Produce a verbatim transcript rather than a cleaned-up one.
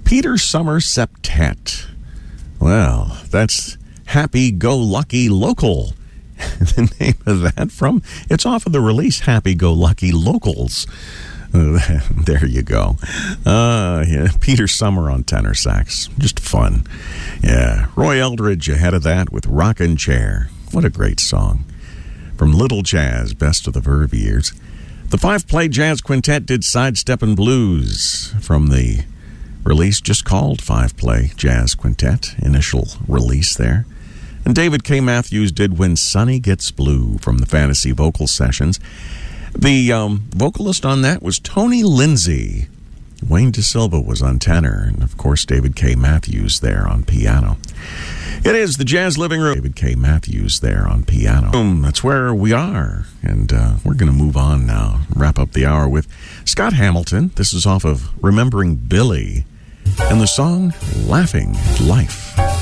Peter Summer Septet. Well, that's Happy-Go-Lucky Local. The name of that from, it's off of the release Happy-Go-Lucky Locals. Uh, there you go. Uh, yeah, Peter Summer on tenor sax. Just fun. Yeah. Roy Eldridge ahead of that with Rockin' Chair. What a great song. From Little Jazz, Best of the Verve years. The five-play jazz quintet did Sidesteppin' Blues from the release just called Five-Play Jazz Quintet. Initial release there. And David K. Matthews did When Sunny Gets Blue from the Fantasy Vocal Sessions. The um, vocalist on that was Tony Lindsay. Wayne DeSilva was on tenor, and of course David K. Matthews there on piano. It is the Jazz Living Room. David K. Matthews there on piano. Boom, that's where we are, and uh, we're going to move on now. Wrap up the hour with Scott Hamilton. This is off of Remembering Billy, and the song Laughing at Life.